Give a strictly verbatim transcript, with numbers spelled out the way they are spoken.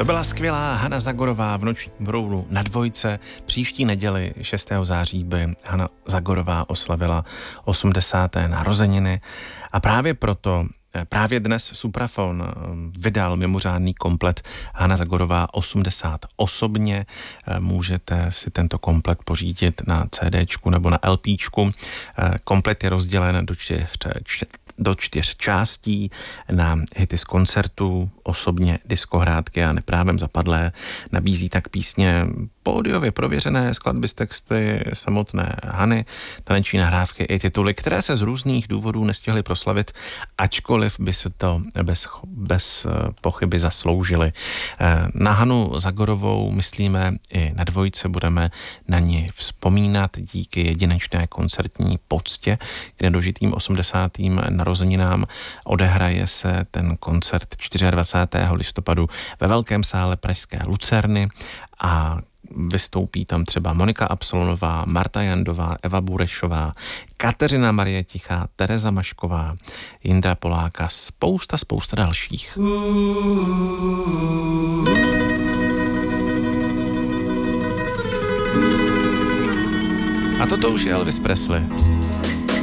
To byla skvělá Hana Zagorová v Nočním Broudu na Dvojce. Příští neděli šestého září by Hana Zagorová oslavila osmdesáté narozeniny a právě proto právě dnes Suprafon vydal mimořádný komplet Hana Zagorová osmdesát osobně. Můžete si tento komplet pořídit na CDčku nebo na LPčku. Komplet je rozdělen do čtyř, do čtyř částí na hity z koncertů, osobně diskohrádky a neprávem zapadlé. Nabízí tak písně pódiově prověřené skladby z texty samotné Hany, taneční nahrávky i tituly, které se z různých důvodů nestihly proslavit, ačkoliv by se to bez, bez pochyby zasloužili. Na Hanu Zagorovou myslíme i na Dvojce, budeme na ní vzpomínat díky jedinečné koncertní poctě k nedožitým osmdesátým narozeninám. Odehraje se ten koncert dvacátého čtvrtého listopadu ve Velkém sále pražské Lucerny a vystoupí tam třeba Monika Absolonová, Marta Jandová, Eva Burešová, Kateřina Marie Tichá, Tereza Mašková, Jindra Poláka, spousta, spousta dalších. A toto už je Elvis Presley.